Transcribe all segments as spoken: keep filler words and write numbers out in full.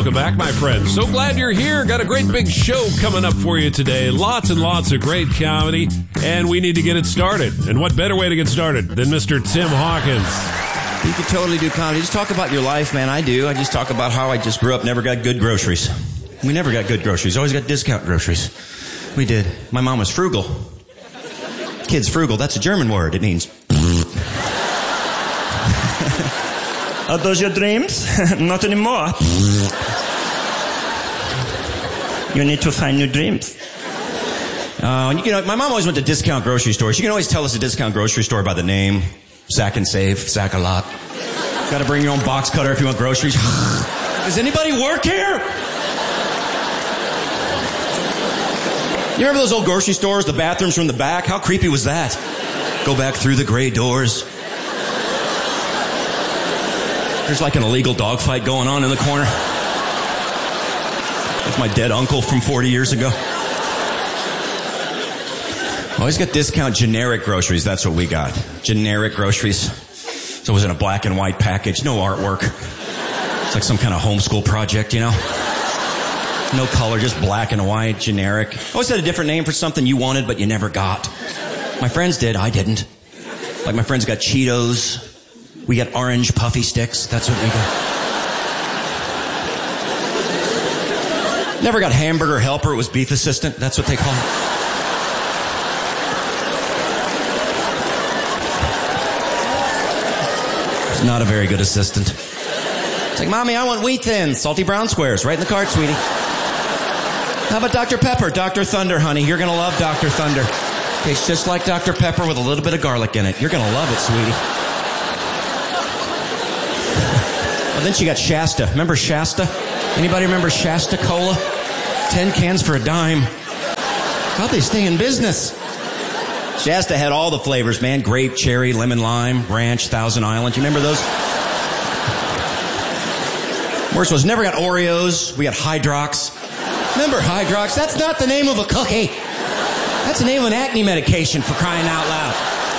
Welcome back, my friends. So glad you're here. Got a great big show coming up for you today. Lots and lots of great comedy, and we need to get it started. And what better way to get started than Mister Tim Hawkins? You could totally do comedy. Just talk about your life, man. I do. I just talk about how I just grew up, never got good groceries. We never got good groceries. Always got discount groceries. We did. My mom was frugal. Kid's frugal. That's a German word. It means... Are those your dreams? Not anymore. You need to find new dreams. Uh, you know, my mom always went to discount grocery stores. She can always tell us a discount grocery store by the name. Sack and Save, Sack a Lot. Got to bring your own box cutter if you want groceries. Does anybody work here? You remember those old grocery stores, the bathrooms from the back? How creepy was that? Go back through the gray doors. There's like an illegal dogfight going on in the corner. With my dead uncle from forty years ago. Always got discount generic groceries. That's what we got. Generic groceries. So it was in a black and white package. No artwork. It's like some kind of homeschool project, you know? No color, just black and white, generic. Always had a different name for something you wanted but you never got. My friends did. I didn't. Like my friends got Cheetos. We got orange puffy sticks. That's what we got. Never got hamburger helper. It was beef assistant. That's what they call it. It's not a very good assistant. It's like, Mommy, I want wheat thins. Salty brown squares. Right in the cart, sweetie. How about Doctor Pepper? Doctor Thunder, honey. You're going to love Doctor Thunder. Tastes just like Doctor Pepper with a little bit of garlic in it. You're going to love it, sweetie. Well, then she got Shasta. Remember Shasta? Anybody remember Shasta Cola? Ten cans for a dime. How'd they stay in business? Shasta had all the flavors, man. Grape, cherry, lemon, lime, ranch, Thousand Island. You remember those? Worst was never got Oreos. We got Hydrox. Remember Hydrox? That's not the name of a cookie. That's the name of an acne medication, for crying out loud.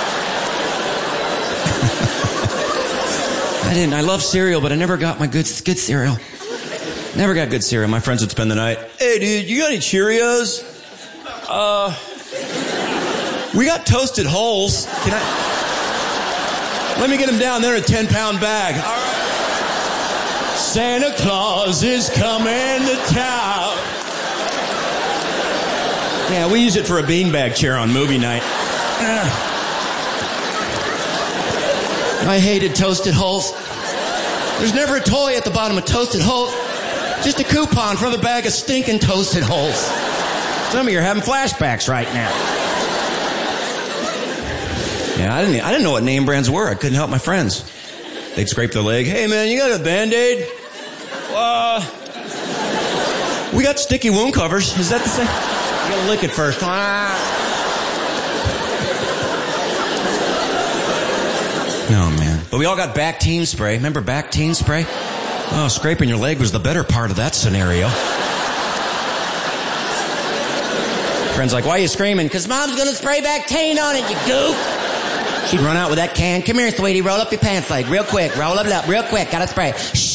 I didn't. I love cereal, but I never got my good good cereal. Never got good cereal. My friends would spend the night. Hey, dude, you got any Cheerios? Uh, we got Toasted Holes. Can I? Let me get them down there in a ten-pound bag. All right. Santa Claus is coming to town. Yeah, we use it for a beanbag chair on movie night. I hated Toasted Holes. There's never a toy at the bottom of Toasted Holes. Just a coupon for the bag of stinking Toasted Holes. Some of you are having flashbacks right now. Yeah, I didn't I didn't know what name brands were. I couldn't help my friends. They'd scrape their leg. Hey, man, you got a Band-Aid? Uh, we got sticky wound covers. Is that the thing? You gotta lick it first. Oh, man. But we all got Bactine spray. Remember Bactine spray? Oh, scraping your leg was the better part of that scenario. Friend's like, why are you screaming? Because Mom's going to spray Bactine on it, you goof. She'd run out with that can. Come here, sweetie. Roll up your pants leg real quick. Roll it up real quick. Got to spray. Shh.